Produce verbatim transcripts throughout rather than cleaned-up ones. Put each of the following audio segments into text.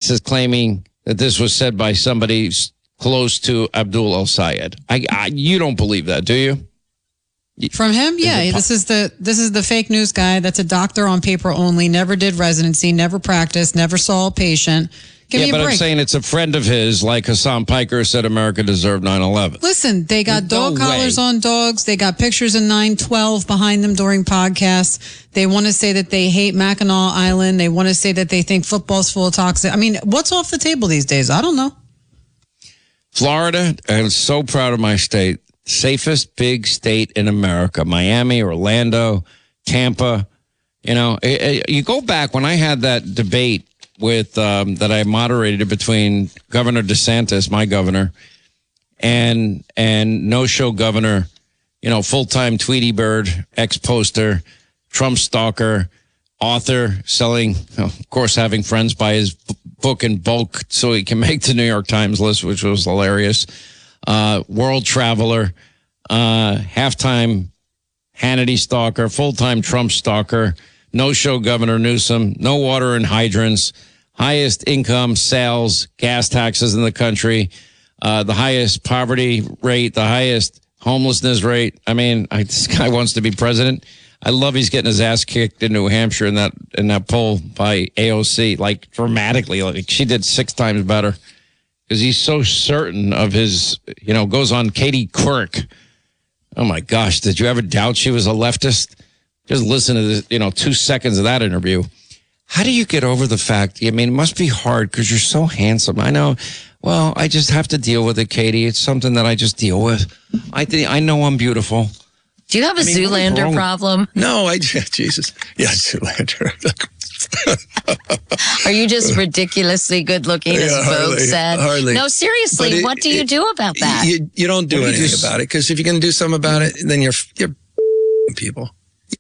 is claiming that this was said by somebody close to Abdul El-Sayed. I, I, you don't believe that, do you? From him? Yeah. Is this is the this is the fake news guy that's a doctor on paper only, never did residency, never practiced, never saw a patient. Give yeah, me a but break. I'm saying it's a friend of his, like Hassan Piker said America deserved nine eleven. Listen, they got No dog collars way. on dogs. They got pictures of nine twelve behind them during podcasts. They want to say that they hate Mackinac Island. They want to say that they think football's full of toxic. I mean, what's off the table these days? I don't know. Florida, I'm so proud of my state. Safest big state in America. Miami, Orlando, Tampa. You know, it, it, you go back when I had that debate with um, that I moderated between Governor DeSantis, my governor, and and no-show governor, you know, full-time Tweety Bird, ex-poster, Trump stalker, author, selling, you know, of course, having friends buy his b- book in bulk so he can make the New York Times list, which was hilarious. Uh, world traveler, uh, halftime Hannity stalker, full-time Trump stalker, no-show Governor Newsom, no water and hydrants, highest income, sales, gas taxes in the country, uh, the highest poverty rate, the highest homelessness rate. I mean, I, this guy wants to be president. I love he's getting his ass kicked in New Hampshire in that in that poll by A O C, like dramatically. Like she did six times better because he's so certain of his, you know, goes on Katie Couric. Oh, my gosh. Did you ever doubt she was a leftist? Just listen to this, you know, two seconds of that interview. How do you get over the fact? I mean, it must be hard because you're so handsome. I know. Well, I just have to deal with it, Katie. It's something that I just deal with. I think I know I'm beautiful. Do you have a I mean, Zoolander problem? No, I Jesus. Yeah, Zoolander. Are you just ridiculously good looking, as yeah, Vogue hardly, said? Hardly. No, seriously, it, what do you it, do about that? You, you don't do what anything do you about it because if you're going to do something about it, then you're you're people.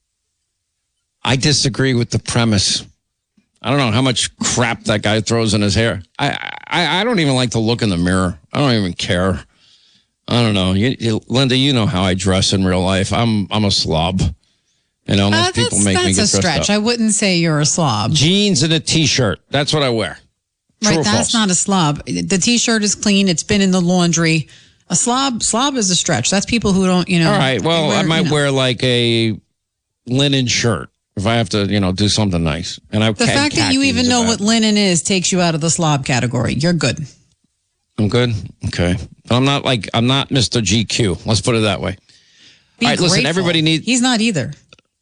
I disagree with the premise. I don't know how much crap that guy throws in his hair. I, I, I don't even like to look in the mirror. I don't even care. I don't know. You, you, Linda, you know how I dress in real life. I'm I'm a slob. You know, most uh, people make that's me get a stretch. up. I wouldn't say you're a slob. Jeans and a T-shirt. That's what I wear. True right, or that's false? not a slob. The T-shirt is clean. It's been in the laundry. A slob, slob is a stretch. That's people who don't, you know. All right. Well, wear, I might you know. wear like a linen shirt if I have to, you know, do something nice. And I the fact that you even know what linen is takes you out of the slob category. You're good. I'm good. Okay. But I'm not like I'm not Mister G Q. Let's put it that way. Be All right. grateful. Listen. Everybody needs. He's not either.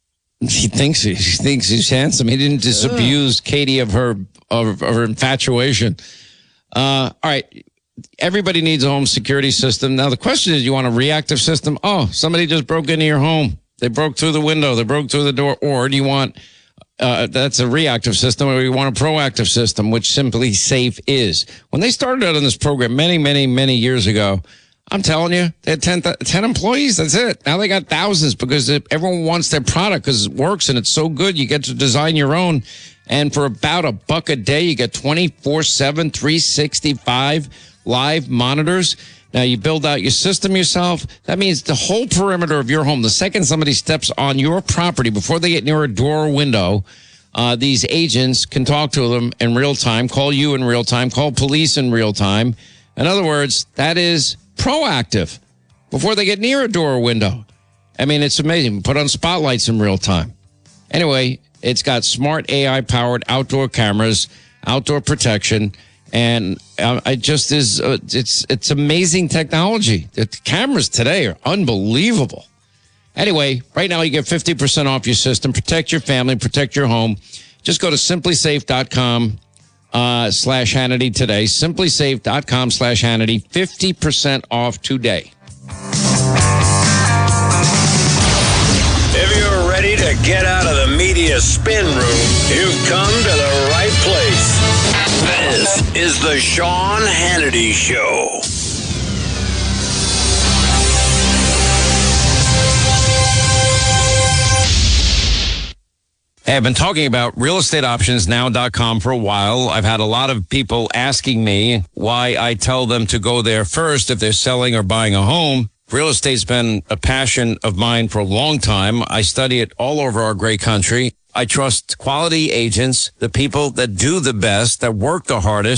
He thinks he, he thinks he's handsome. He didn't disabuse Ugh. Katie of her of, of her infatuation. Uh, all right. Everybody needs a home security system. Now the question is, you want a reactive system? Oh, somebody just broke into your home. They broke through the window. They broke through the door. Or do you want uh, that's a reactive system, or you want a proactive system, which Simply Safe is? When they started out on this program many, many, many years ago, I'm telling you, they had ten, ten employees. That's it. Now they got thousands because everyone wants their product because it works and it's so good. You get to design your own. And for about a buck a day, you get twenty-four seven, three sixty-five live monitors. Now you build out your system yourself. That means the whole perimeter of your home, the second somebody steps on your property, before they get near a door or window, uh, these agents can talk to them in real time, call you in real time, call police in real time. In other words, that is proactive before they get near a door or window. I mean, it's amazing. Put on spotlights in real time. Anyway, it's got smart A I-powered outdoor cameras, outdoor protection, and uh, it just is, uh, it's it's amazing technology. The cameras today are unbelievable. Anyway, right now you get fifty percent off your system. Protect your family, protect your home. Just go to simply safe dot com. Uh, slash Hannity today. simply safe dot com slash Hannity. fifty percent off today. If you're ready to get out of the media spin room, you've come to the right place. This is the Sean Hannity Show. Hey, I've been talking about real estate options now dot com for a while. I've had a lot of people asking me why I tell them to go there first if they're selling or buying a home. Real estate's been a passion of mine for a long time. I study it all over our great country. I trust quality agents, the people that do the best, that work the hardest.